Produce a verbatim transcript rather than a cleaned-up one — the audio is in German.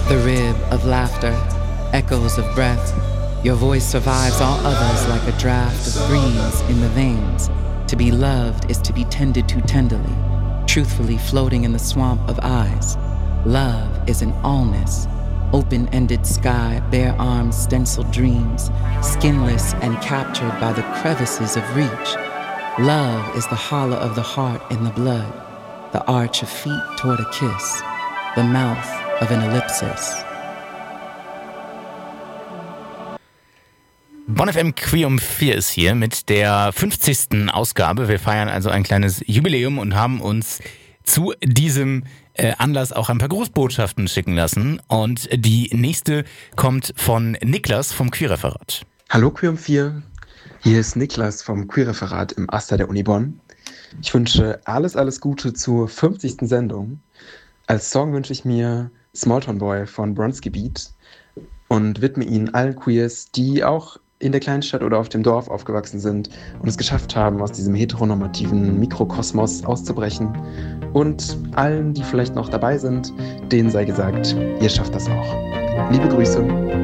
The rib of laughter, echoes of breath. Your voice survives all others like a draft of breeze in the veins. To be loved is to be tended to tenderly, truthfully floating in the swamp of eyes. Love is an allness, open-ended sky, bare arms, stenciled dreams, skinless and captured by the crevices of reach. Love is the hollow of the heart in the blood, the arch of feet toward a kiss, the mouth of an ellipsis. Bonn F M Queer um vier ist hier mit der fünfzigsten Ausgabe. Wir feiern also ein kleines Jubiläum und haben uns zu diesem äh, Anlass auch ein paar Grußbotschaften schicken lassen. Und die nächste kommt von Niklas vom Queerreferat. Hallo Queer um vier, hier ist Niklas vom Queerreferat im Aster der Uni Bonn. Ich wünsche alles, alles Gute zur fünfzigsten Sendung. Als Song wünsche ich mir Smalltown Boy von Bronski Beat und widme ihn allen Queers, die auch in der Kleinstadt oder auf dem Dorf aufgewachsen sind und es geschafft haben, aus diesem heteronormativen Mikrokosmos auszubrechen. Und allen, die vielleicht noch dabei sind, denen sei gesagt, ihr schafft das auch. Liebe Grüße.